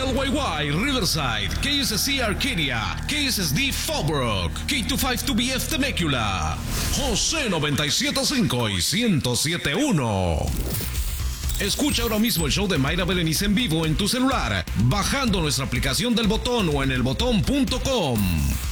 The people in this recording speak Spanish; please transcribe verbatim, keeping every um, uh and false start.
L Y Y Riverside, K S S C Arcadia, K S S D Fallbrook, K veinticinco dos B F Temecula, José noventa y siete punto cinco y ciento siete punto uno. Escucha ahora mismo el show de Mayra Berenice en vivo en tu celular, bajando nuestra aplicación del Botón o en el botón punto com.